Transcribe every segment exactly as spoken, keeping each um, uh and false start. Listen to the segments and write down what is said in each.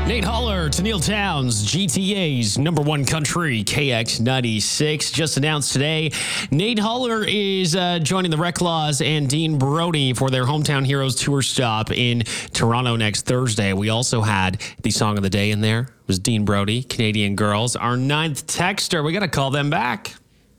Nate Holler to Neil Towns, G T A's number one country, K X ninety-six, just announced today. Nate Holler is uh, joining the Rec Laws and Dean Brody for their Hometown Heroes tour stop in Toronto next Thursday. We also had the song of the day in there. It was Dean Brody, Canadian Girls. Our ninth texter, we got to call them back.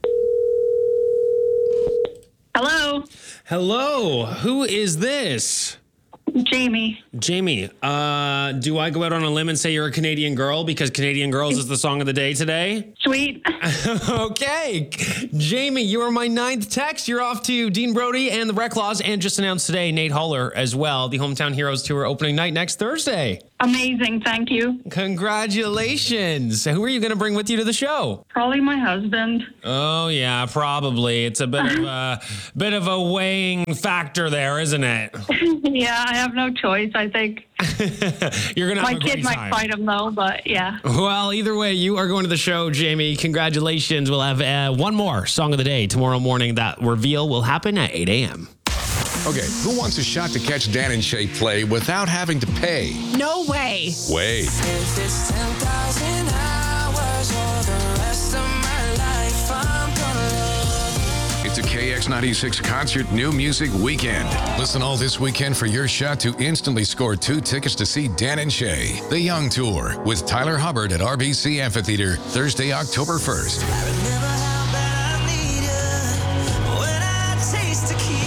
Hello. Hello. Who is this? Jamie. Jamie, uh, do I go out on a limb and say you're a Canadian Girl because Canadian Girls is the song of the day today? Sweet. Okay. Jamie, you are my ninth text. You're off to Dean Brody and the Rec Laws, and just announced today, Nate Holler as well, the Hometown Heroes Tour opening night next Thursday. Amazing. Thank you. Congratulations. Who are you going to bring with you to the show? Probably my husband. Oh, yeah, probably. It's a bit of a, bit of a weighing factor there, isn't it? Yeah, I have no choice, I think. You're going to have My a great kid might time. fight him, though, but yeah. Well, either way, you are going to the show, Jamie. Congratulations. We'll have uh, one more song of the day tomorrow morning. That reveal will happen at eight a.m. Okay, who wants a shot to catch Dan and Shay play without having to pay? No way. Wait. If it's ten thousand hours or the rest of my life, I'm gonna love you. It's a K X ninety-six concert new music weekend. Listen all this weekend for your shot to instantly score two tickets to see Dan and Shay, The Young Tour, with Tyler Hubbard at R B C Amphitheater, Thursday, October first. I remember how bad I need you when I taste tequila.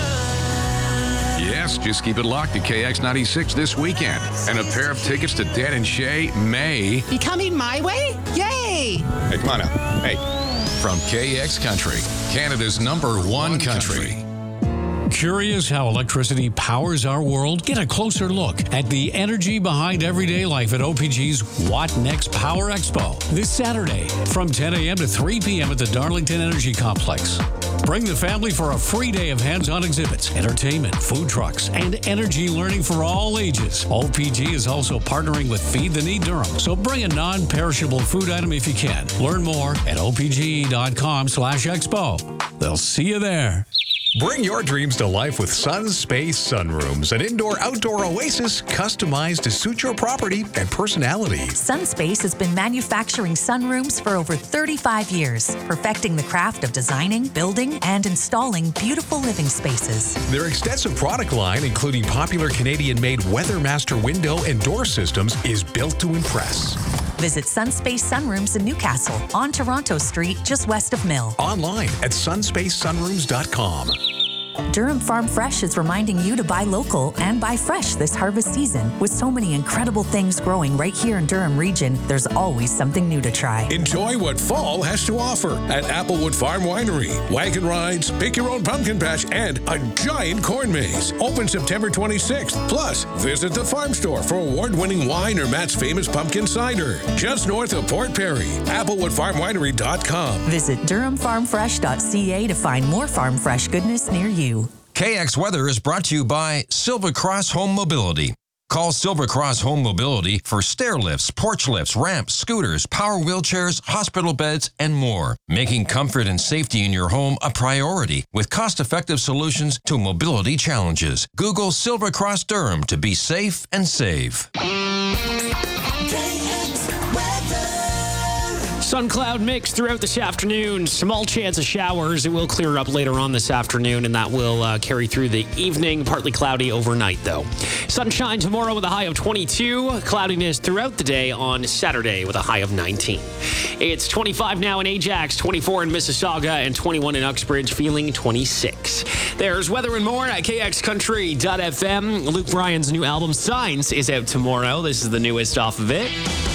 Yes, just keep it locked to K X ninety-six this weekend. And a pair of tickets to Dan and Shay may... You coming my way? Yay! Hey, come on out. Hey. From K X Country, Canada's number one country. Curious how electricity powers our world? Get a closer look at the energy behind everyday life at O P G's What Next Power Expo this Saturday from ten a.m. to three p.m. at the Darlington Energy Complex. Bring the family for a free day of hands-on exhibits, entertainment, food trucks, and energy learning for all ages. O P G is also partnering with Feed the Need Durham, so bring a non-perishable food item if you can. Learn more at O P G dot com slash expo. They'll see you there. Bring your dreams to life with Sun Space Sunrooms, an indoor-outdoor oasis customized to suit your property and personality. Sunspace has been manufacturing sunrooms for over thirty-five years, perfecting the craft of designing, building, and installing beautiful living spaces. Their extensive product line, including popular Canadian-made WeatherMaster window and door systems, is built to impress. Visit Sunspace Sunrooms in Newcastle on Toronto Street, just west of Mill. Online at sunspace sunrooms dot com. Durham Farm Fresh is reminding you to buy local and buy fresh this harvest season. With so many incredible things growing right here in Durham region, there's always something new to try. Enjoy what fall has to offer at Applewood Farm Winery. Wagon rides, pick your own pumpkin patch, and a giant corn maze. Open September twenty-sixth. Plus, visit the farm store for award-winning wine or Matt's famous pumpkin cider. Just north of Port Perry. applewood farm winery dot com. Visit durham farm fresh dot c a to find more farm fresh goodness near you. K X Weather is brought to you by Silver Cross Home Mobility. Call Silver Cross Home Mobility for stair lifts, porch lifts, ramps, scooters, power wheelchairs, hospital beds, and more. Making comfort and safety in your home a priority with cost-effective solutions to mobility challenges. Google Silver Cross Durham to be safe and save. Sun cloud mix throughout this afternoon. Small chance of showers. It will clear up later on this afternoon, and that will uh, carry through the evening. Partly cloudy overnight, though. Sunshine tomorrow with a high of twenty-two. Cloudiness throughout the day on Saturday with a high of nineteen. It's twenty-five now in Ajax, twenty-four in Mississauga, and twenty-one in Uxbridge, feeling twenty-six. There's weather and more at k x country dot f m. Luke Bryan's new album, Signs, is out tomorrow. This is the newest off of it.